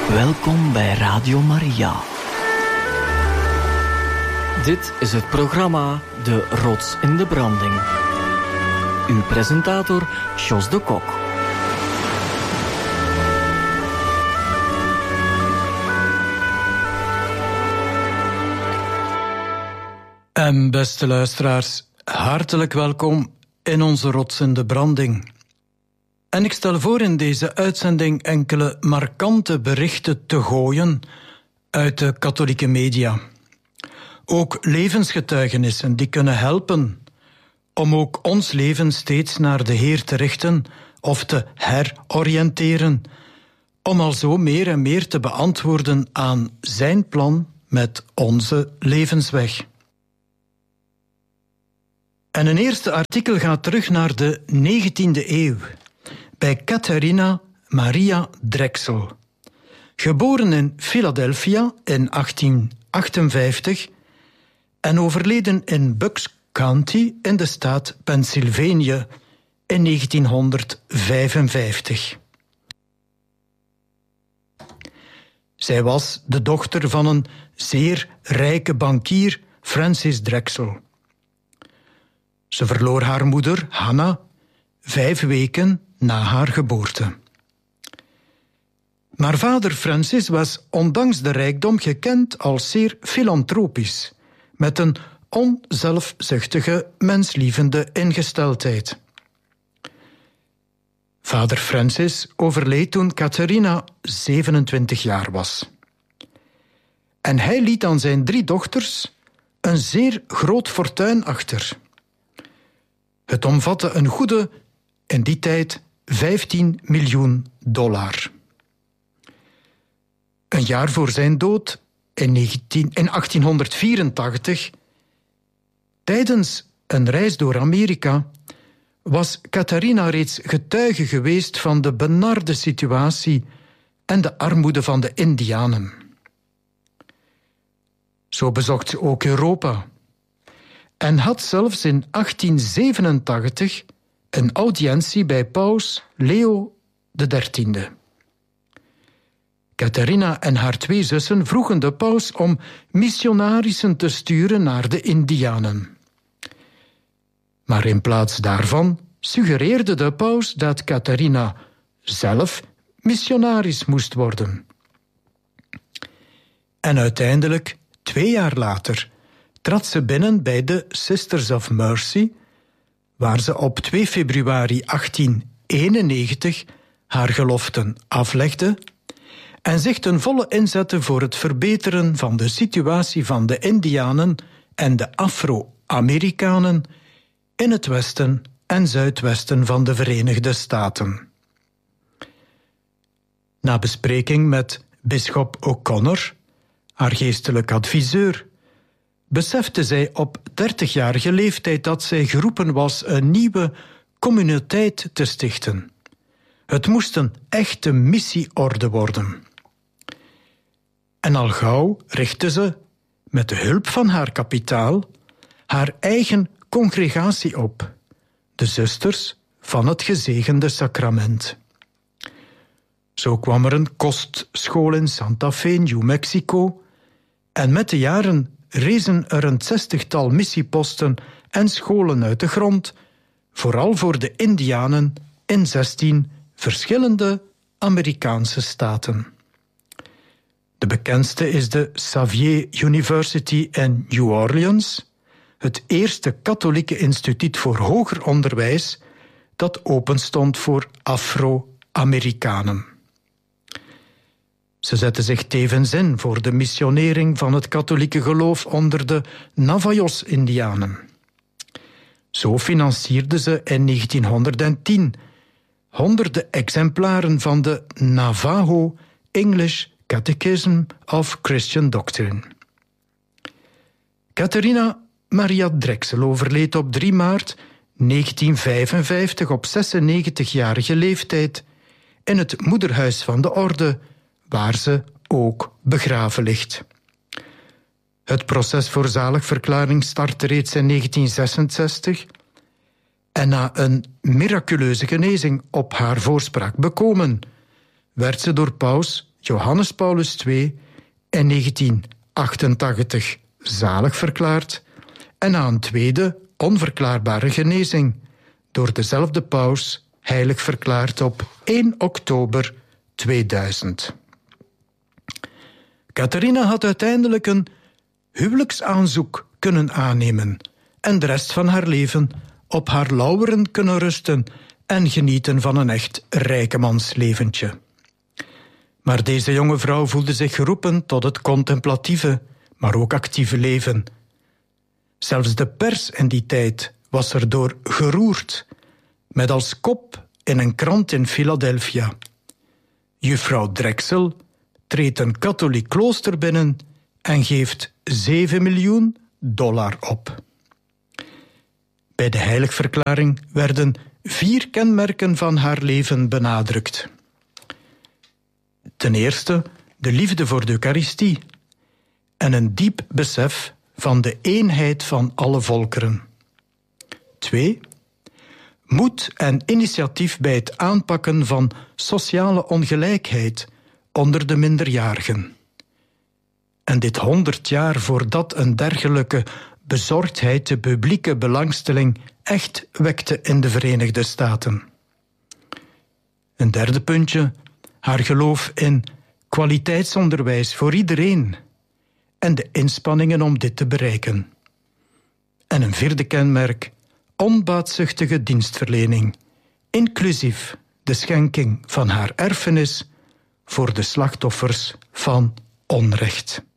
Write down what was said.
Welkom bij Radio Maria. Dit is het programma De Rots in de Branding. Uw presentator Jos de Kok. En beste luisteraars, hartelijk welkom in onze Rots in de Branding. En ik stel voor in deze uitzending enkele markante berichten te gooien uit de katholieke media. Ook levensgetuigenissen die kunnen helpen om ook ons leven steeds naar de Heer te richten of te heroriënteren, om al zo meer en meer te beantwoorden aan zijn plan met onze levensweg. En een eerste artikel gaat terug naar de 19e eeuw, bij Catharina Maria Drexel. Geboren in Philadelphia in 1858 en overleden in Bucks County in de staat Pennsylvania in 1955. Zij was de dochter van een zeer rijke bankier, Francis Drexel. Ze verloor haar moeder, Hannah, 5 weken na haar geboorte. Maar vader Francis was ondanks de rijkdom gekend als zeer filantropisch, met een onzelfzuchtige, menslievende ingesteldheid. Vader Francis overleed toen Catharina 27 jaar was. En hij liet aan zijn 3 dochters een zeer groot fortuin achter. Het omvatte een goede, in die tijd, $15 miljoen. Een jaar voor zijn dood, in 1884, tijdens een reis door Amerika, was Catharina reeds getuige geweest van de benarde situatie en de armoede van de Indianen. Zo bezocht ze ook Europa en had zelfs in 1887 een audiëntie bij paus Leo XIII. Catharina en haar 2 zussen vroegen de paus om missionarissen te sturen naar de Indianen. Maar in plaats daarvan suggereerde de paus dat Catharina zelf missionaris moest worden. En uiteindelijk, 2 jaar later, trad ze binnen bij de Sisters of Mercy, waar ze op 2 februari 1891 haar geloften aflegde en zich ten volle inzette voor het verbeteren van de situatie van de Indianen en de Afro-Amerikanen in het westen en zuidwesten van de Verenigde Staten. Na bespreking met bisschop O'Connor, haar geestelijk adviseur, besefte zij op 30-jarige leeftijd dat zij geroepen was een nieuwe communiteit te stichten. Het moest een echte missieorde worden. En al gauw richtte ze, met de hulp van haar kapitaal, haar eigen congregatie op, de Zusters van het Gezegende Sacrament. Zo kwam er een kostschool in Santa Fe, New Mexico, en met de jaren rezen er een 60-tal missieposten en scholen uit de grond, vooral voor de Indianen in 16 verschillende Amerikaanse staten. De bekendste is de Xavier University in New Orleans, het eerste katholieke instituut voor hoger onderwijs dat openstond voor Afro-Amerikanen. Ze zetten zich tevens in voor de missionering van het katholieke geloof onder de Navajos-Indianen. Zo financierde ze in 1910 honderden exemplaren van de Navajo English Catechism of Christian Doctrine. Catharina Maria Drexel overleed op 3 maart 1955 op 96-jarige leeftijd in het moederhuis van de orde, waar ze ook begraven ligt. Het proces voor zaligverklaring startte reeds in 1966 en na een miraculeuze genezing op haar voorspraak bekomen, werd ze door paus Johannes Paulus II in 1988 zalig verklaard en na een tweede onverklaarbare genezing door dezelfde paus heilig verklaard op 1 oktober 2000. Catharina had uiteindelijk een huwelijksaanzoek kunnen aannemen en de rest van haar leven op haar lauweren kunnen rusten en genieten van een echt rijkemansleventje. Maar deze jonge vrouw voelde zich geroepen tot het contemplatieve, maar ook actieve leven. Zelfs de pers in die tijd was erdoor geroerd, met als kop in een krant in Philadelphia: Juffrouw Drexel treedt een katholiek klooster binnen en geeft $7 miljoen op. Bij de heiligverklaring werden 4 kenmerken van haar leven benadrukt. Ten eerste de liefde voor de Eucharistie en een diep besef van de eenheid van alle volkeren. 2. Moed en initiatief bij het aanpakken van sociale ongelijkheid onder de minderjarigen. En dit 100 jaar voordat een dergelijke bezorgdheid de publieke belangstelling echt wekte in de Verenigde Staten. Een derde puntje, haar geloof in kwaliteitsonderwijs voor iedereen en de inspanningen om dit te bereiken. En een vierde kenmerk, onbaatzuchtige dienstverlening, inclusief de schenking van haar erfenis voor de slachtoffers van onrecht.